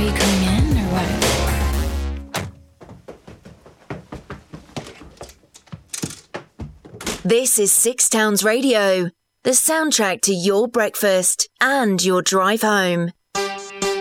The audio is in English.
you coming in or what? This is Six Towns Radio, the soundtrack to your breakfast and your drive home.